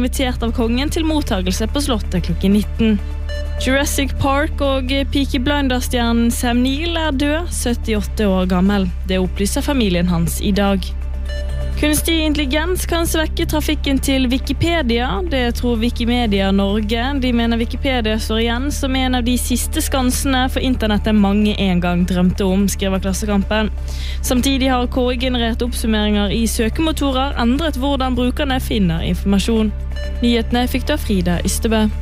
invitert av kongen til mottagelse på slottet klokken 19. Jurassic Park og Peaky Blinders-stjernen Sam Neill død, 78 år gammel. Det opplyser familien hans i dag. Kunstig intelligens kan svekke trafikken til Wikipedia. Det tror Wikimedia Norge. De mener Wikipedia står igjen som en av de siste skansene for internettet mange en gang drømte om, skriver Klassekampen. Samtidig har KI-genererte oppsummeringer i søkemotorer endret hvordan brukerne finner informasjon. Nyhetene fikk da Frida Ystebø.